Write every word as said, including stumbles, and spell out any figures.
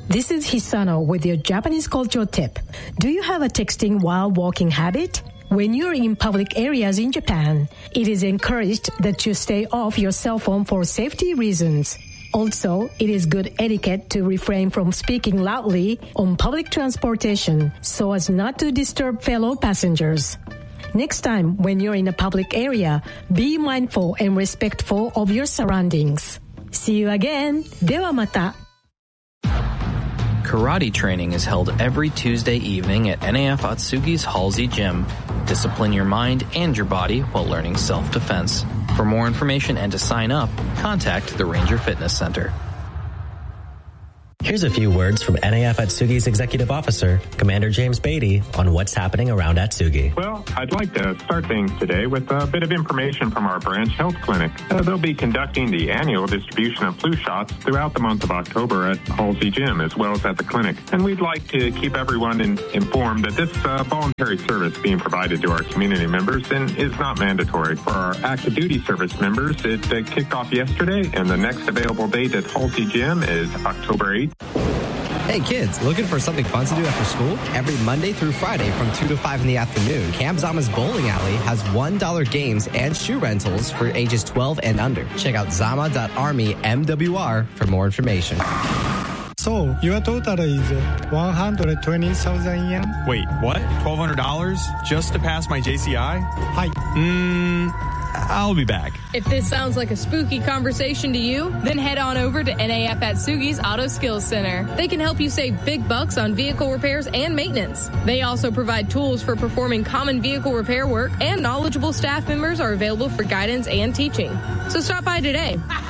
This is Hisano with your Japanese cultural tip. Do you have a texting while walking habit? When you're in public areas in Japan, it is encouraged that you stay off your cell phone for safety reasons. Also, it is good etiquette to refrain from speaking loudly on public transportation so as not to disturb fellow passengers. Next time, when you're in a public area, be mindful and respectful of your surroundings. See you again. ではまた. Karate training is held every Tuesday evening at N A F Atsugi's Halsey Gym. Discipline your mind and your body while learning self-defense. For more information and to sign up, contact the Ranger Fitness Center. Here's a few words from N A F Atsugi's Executive Officer, Commander James Beatty, on what's happening around Atsugi. Well, I'd like to start things today with a bit of information from our branch health clinic. Uh, they'll be conducting the annual distribution of flu shots throughout the month of October at Halsey Gym as well as at the clinic. And we'd like to keep everyone in, informed that this uh, voluntary service being provided to our community members and is not mandatory. For our active duty service members, it uh, kicked off yesterday, and the next available date at Halsey Gym is October eighth. Hey kids, looking for something fun to do after school? Every Monday through Friday from two to five in the afternoon, Camp Zama's Bowling Alley has one dollar games and shoe rentals for ages twelve and under. Check out zama dot army M W R for more information. So, your total is one hundred twenty thousand yen? Wait, what? twelve hundred dollars just to pass my J C I? Hi. Mmm, I'll be back. If this sounds like a spooky conversation to you, then head on over to N A F Atsugi's Auto Skills Center. They can help you save big bucks on vehicle repairs and maintenance. They also provide tools for performing common vehicle repair work, and knowledgeable staff members are available for guidance and teaching. So stop by today.